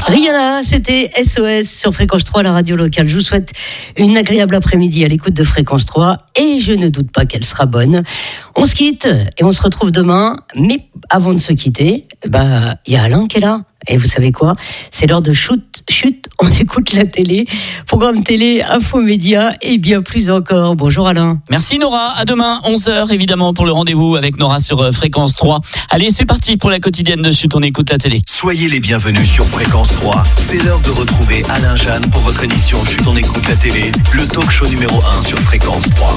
Rihanna, c'était SOS sur Fréquence 3, la radio locale. Je vous souhaite une agréable après-midi à l'écoute de Fréquence 3 et je ne doute pas qu'elle sera bonne. On se quitte et on se retrouve demain, mais avant de se quitter, il y a Alain qui est là. Et vous savez quoi ? C'est l'heure de chute, on écoute la télé, programme télé, info média et bien plus encore. Bonjour Alain. Merci Nora, à demain 11h évidemment pour le rendez-vous avec Nora sur Fréquence 3. Allez, c'est parti pour la quotidienne de Chute, on écoute la télé. Soyez les bienvenus sur Fréquence 3. C'est l'heure de retrouver Alain Jeanne pour votre émission Chute, on écoute la télé, le talk show numéro 1 sur Fréquence 3.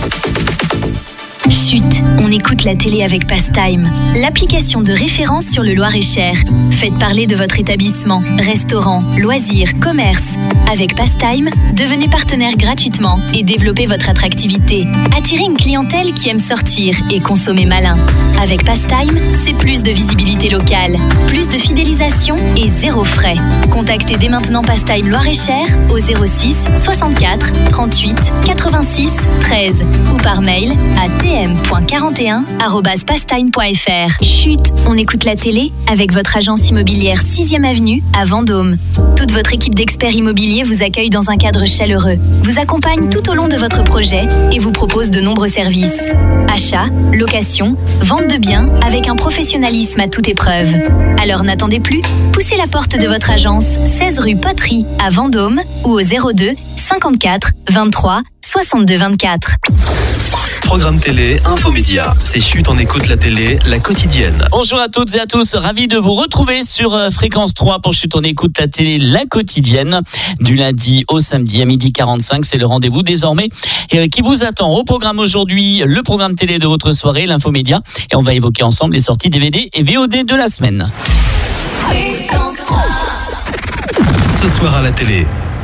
Chut, on écoute la télé avec Pastime, l'application de référence sur le Loir-et-Cher. Faites parler de votre établissement, restaurant, loisirs, commerce. Avec Pastime, devenez partenaire gratuitement et développez votre attractivité. Attirez une clientèle qui aime sortir et consommer malin. Avec Pastime, c'est plus de visibilité locale, plus de fidélisation et zéro frais. Contactez dès maintenant Pastime Loir-et-Cher au 06 64 38 86 13 ou par mail à tm.41@pastime.fr. Chut, on écoute la télé avec votre agence immobilière 6e Avenue à Vendôme. Toute votre équipe d'experts immobiliers vous accueille dans un cadre chaleureux, vous accompagne tout au long de votre projet et vous propose de nombreux services. Achat, location, vente de biens avec un professionnalisme à toute épreuve. Alors n'attendez plus, poussez la porte de votre agence 16 rue Poterie à Vendôme ou au 02 54 23 62 24. Programme télé, infomédia. C'est Chute, on écoute la télé, la quotidienne. Bonjour à toutes et à tous, ravi de vous retrouver sur Fréquence 3 pour Chute, on écoute la télé, la quotidienne. Du lundi au samedi à 12h45, c'est le rendez-vous désormais qui vous attend. Au programme aujourd'hui, le programme télé de votre soirée, l'infomédia. Et on va évoquer ensemble les sorties DVD et VOD de la semaine. Fréquence 3. Ce soir à la télé.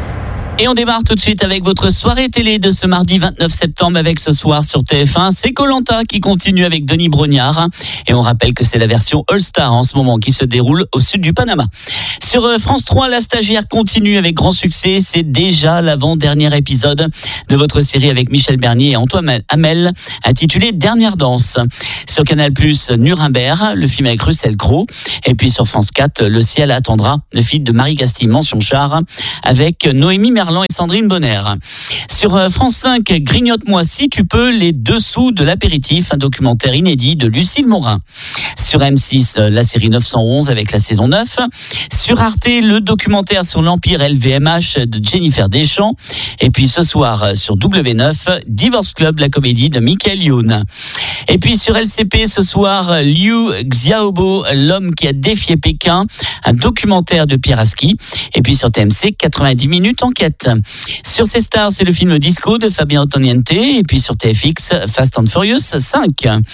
Et on démarre tout de suite avec votre soirée télé de ce mardi 29 septembre avec ce soir sur TF1. C'est Koh-Lanta qui continue avec Denis Brognard. Et on rappelle que c'est la version All-Star en ce moment qui se déroule au sud du Panama. Sur France 3, La Stagiaire continue avec grand succès. C'est déjà l'avant-dernier épisode de votre série avec Michel Bernier et Antoine Hamel, intitulé Dernière danse. Sur Canal+, Nuremberg, le film avec Russell Crowe. Et puis sur France 4, Le ciel attendra, le film de Marie Castille, mention char, avec Noémie Merlan et Sandrine Bonner. Sur France 5, Grignote-moi si tu peux, les dessous de l'apéritif, un documentaire inédit de Lucille Morin. Sur M6, la série 911 avec la saison 9. Sur Arte, le documentaire sur l'empire LVMH de Jennifer Deschamps. Et puis ce soir, sur W9, Divorce Club, la comédie de Michael Youn. Et puis sur LCP, ce soir, Liu Xiaobo, l'homme qui a défié Pékin, un documentaire de Pierre Aski. Et puis sur TMC, 90 minutes enquête. Sur C-Star, c'est le film Disco de Fabien Antoniente. Et puis sur TFX, Fast and Furious 5.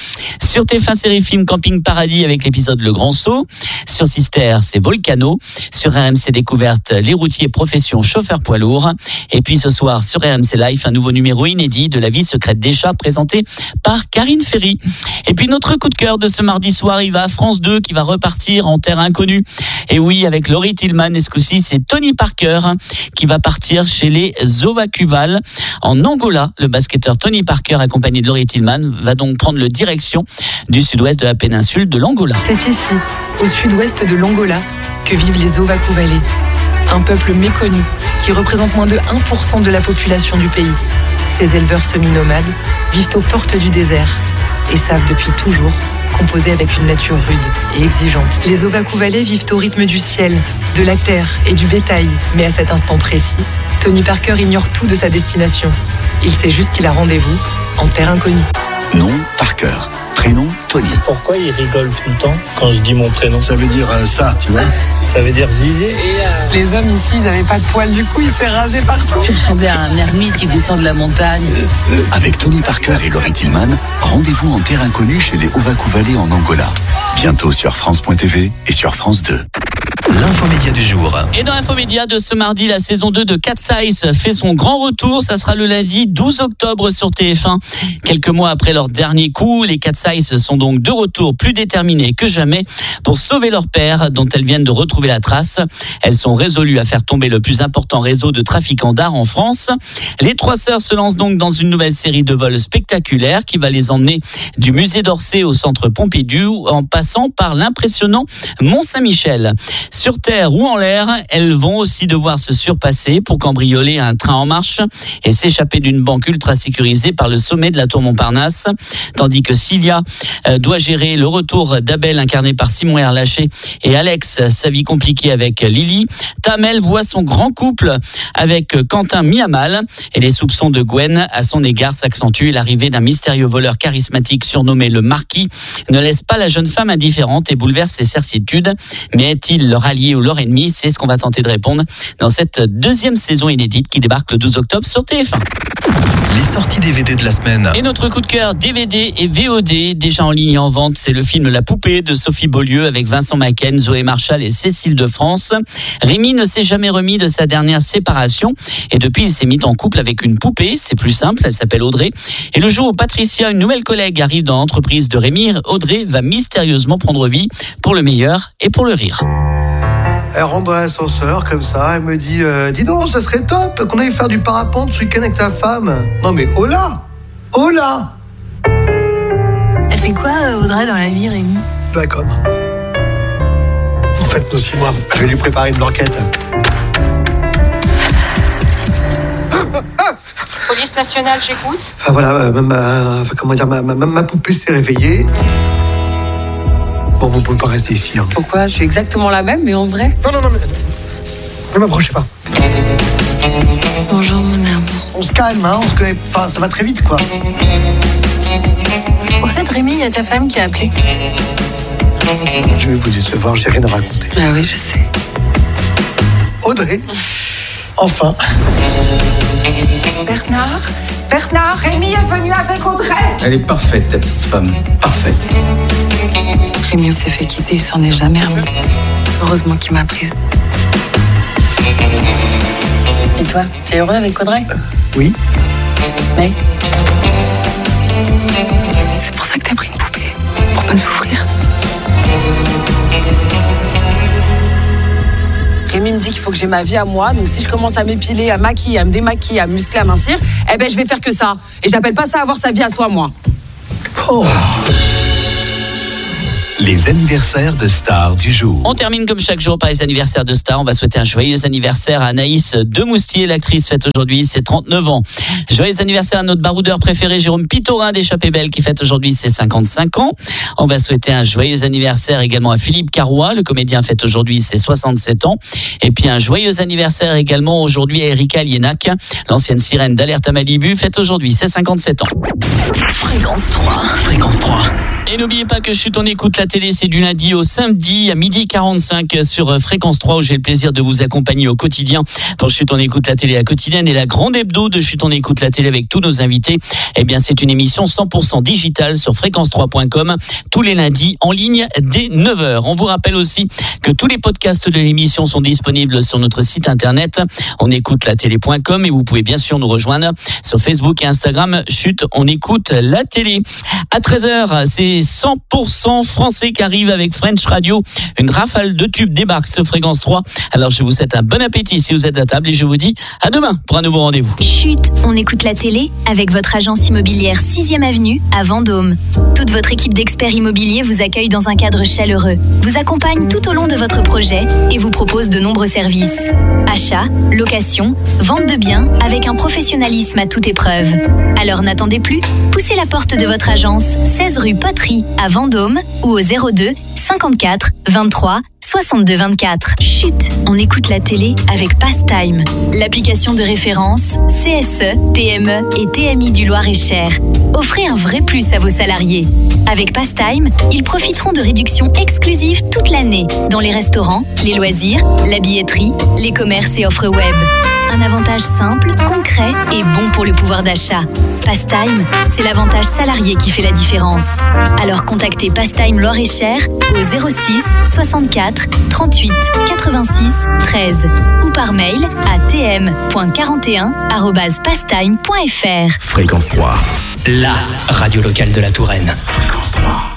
Sur TF1 série film Camping Paradis avec l'épisode Le Grand Saut. Sur Sister, c'est Volcano. Sur RMC Découverte, les routiers profession chauffeur poids lourd. Et puis ce soir, sur RMC Life, un nouveau numéro inédit de La vie secrète des chats présenté par Karine Ferry. Et puis notre coup de cœur de ce mardi soir, il va à France 2 qui va repartir en terre inconnue. Et oui, avec Laurie Tillman, et ce coup-ci, c'est Tony Parker qui va partir chez les Ovacuval en Angola. Le basketteur Tony Parker, accompagné de Laurie Tillman, va donc prendre le direction du sud-ouest de la péninsule de l'Angola. C'est ici, au sud-ouest de l'Angola, que vivent les Ovacuvalais. Un peuple méconnu qui représente moins de 1% de la population du pays. Ces éleveurs semi-nomades vivent aux portes du désert et savent depuis toujours composer avec une nature rude et exigeante. Les Ovacuvalais vivent au rythme du ciel, de la terre et du bétail. Mais à cet instant précis, Tony Parker ignore tout de sa destination. Il sait juste qu'il a rendez-vous en terre inconnue. Nom, Parker. Prénom, Tony. Pourquoi il rigole tout le temps quand je dis mon prénom? Ça veut dire ça, tu vois. Ça veut dire zizé. Les hommes ici, ils n'avaient pas de poils, du coup, il s'est rasé partout. Tu ressemblais à un ermite qui descend de la montagne. Avec Tony Parker et Laurie Tillman, rendez-vous en terre inconnue chez les Ovacuvalais en Angola. Bientôt sur France.tv et sur France 2. L'infomédia du jour. Et dans l'infomédia de ce mardi, la saison 2 de Cat's Eyes fait son grand retour. Ça sera le lundi 12 octobre sur TF1. Quelques mois après leur dernier coup, les Cat's Eyes sont donc de retour plus déterminées que jamais pour sauver leur père dont elles viennent de retrouver la trace. Elles sont résolues à faire tomber le plus important réseau de trafiquants d'art en France. Les trois sœurs se lancent donc dans une nouvelle série de vols spectaculaires qui va les emmener du musée d'Orsay au centre Pompidou en passant par l'impressionnant Mont-Saint-Michel. Sur terre ou en l'air, elles vont aussi devoir se surpasser pour cambrioler un train en marche et s'échapper d'une banque ultra sécurisée par le sommet de la tour Montparnasse. Tandis que Cilia doit gérer le retour d'Abel incarné par Simon Herlaché et Alex, sa vie compliquée avec Lily. Tamel voit son grand couple avec Quentin mis à mal et les soupçons de Gwen à son égard s'accentuent. L'arrivée d'un mystérieux voleur charismatique surnommé le Marquis ne laisse pas la jeune femme indifférente et bouleverse ses certitudes. Mais est-il leur allié ou leur ennemi? C'est ce qu'on va tenter de répondre dans cette deuxième saison inédite qui débarque le 12 octobre sur TF1. Les sorties DVD de la semaine. Et notre coup de cœur DVD et VOD déjà en ligne et en vente, c'est le film La Poupée de Sophie Beaulieu avec Vincent Macken, Zoé Marchal et Cécile de France. Rémi ne s'est jamais remis de sa dernière séparation et depuis il s'est mis en couple avec une poupée, c'est plus simple, elle s'appelle Audrey. Et le jour où Patricia, une nouvelle collègue, arrive dans l'entreprise de Rémi, Audrey va mystérieusement prendre vie pour le meilleur et pour le rire. Elle rentre dans l'ascenseur comme ça, elle me dit dis donc, ça serait top qu'on aille faire du parapente ce week-end avec ta femme. Non mais hola. Elle fait quoi Audrey dans la vie, Rémi? De la com. En fait, nous 6 mois, je vais lui préparer une blanquette. Police nationale, j'écoute. Enfin voilà, ma poupée s'est réveillée. Bon, vous pouvez pas rester ici. Hein. Pourquoi? Je suis exactement la même, mais en vrai. Non, mais... Ne m'approchez pas. Bonjour, mon amour. On se calme, hein, on se connaît... Enfin, ça va très vite, quoi. Au fait, Rémi, il y a ta femme qui a appelé. Je vais vous décevoir, j'ai rien à raconter. Bah oui, je sais. Audrey, enfin. Bernard, Rémi est venu avec Audrey. Elle est parfaite, ta petite femme. Parfaite. Rémi s'est fait quitter, il s'en est jamais remis. Heureusement qu'il m'a prise. Et toi, tu es heureux avec Audrey? Oui. Mais c'est pour ça que t'as pris une poupée, pour pas souffrir. Rémi me dit qu'il faut que j'ai ma vie à moi, donc si je commence à m'épiler, à maquiller, à me démaquiller, à me muscler, à mincir, eh ben je vais faire que ça. Et j'appelle pas ça avoir sa vie à soi, moi. Oh. Les anniversaires de stars du jour. On termine comme chaque jour par les anniversaires de stars. On va souhaiter un joyeux anniversaire à Anaïs Demoustier, l'actrice fête aujourd'hui ses 39 ans. Joyeux anniversaire à notre baroudeur préféré Jérôme Pitorin d'Échappée Belle qui fête aujourd'hui ses 55 ans. On va souhaiter un joyeux anniversaire également à Philippe Carrois, le comédien fête aujourd'hui ses 67 ans. Et puis un joyeux anniversaire également aujourd'hui à Erika Liénac, l'ancienne sirène d'Alerte à Malibu, fête aujourd'hui ses 57 ans. Fréquence 3. Fréquence 3. Et n'oubliez pas que Chut on écoute la télé, c'est du lundi au samedi à 12h45 sur Fréquence 3 où j'ai le plaisir de vous accompagner au quotidien pour Chut on écoute la télé, la quotidienne et la grande hebdo de Chut on écoute la télé avec tous nos invités. Eh bien c'est une émission 100% digitale sur fréquence3.com tous les lundis en ligne dès 9h. On vous rappelle aussi que tous les podcasts de l'émission sont disponibles sur notre site internet onécoutelatélé.com et vous pouvez bien sûr nous rejoindre sur Facebook et Instagram Chut on écoute la télé. À 13h, c'est 100% français qui arrive avec French Radio. Une rafale de tubes débarque sur Fréquence 3. Alors je vous souhaite un bon appétit si vous êtes à table et je vous dis à demain pour un nouveau rendez-vous. Chut, on écoute la télé avec votre agence immobilière 6e Avenue à Vendôme. Toute votre équipe d'experts immobiliers vous accueille dans un cadre chaleureux, vous accompagne tout au long de votre projet et vous propose de nombreux services. Achat, location, vente de biens avec un professionnalisme à toute épreuve. Alors n'attendez plus, poussez la porte de votre agence 16 rue Poterie à Vendôme ou au 02 54 23 62 24. Chut, on écoute la télé avec Pastime, l'application de référence CSE, TME et TMI du Loir-et-Cher. Offrez un vrai plus à vos salariés. Avec Pastime, ils profiteront de réductions exclusives toute l'année dans les restaurants, les loisirs, la billetterie, les commerces et offres web. Un avantage simple, concret et bon pour le pouvoir d'achat. Pastime, c'est l'avantage salarié qui fait la différence. Alors contactez Pastime Loir-et-Cher au 06 64 38 86 13 ou par mail à tm.41@pastime.fr. Fréquence 3, la radio locale de la Touraine. Fréquence 3.